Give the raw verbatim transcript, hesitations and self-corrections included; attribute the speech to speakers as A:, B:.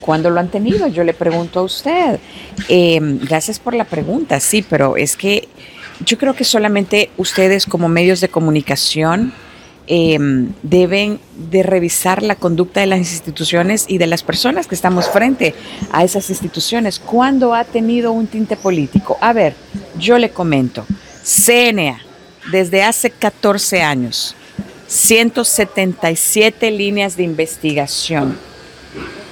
A: ¿Cuándo lo han tenido? Yo le pregunto a usted. Eh, gracias por la pregunta, sí, pero es que yo creo que solamente ustedes como medios de comunicación eh, deben de revisar la conducta de las instituciones y de las personas que estamos frente a esas instituciones. ¿Cuándo ha tenido un tinte político? A ver, yo le comento. C N A, desde hace catorce años, ciento setenta y siete líneas de investigación.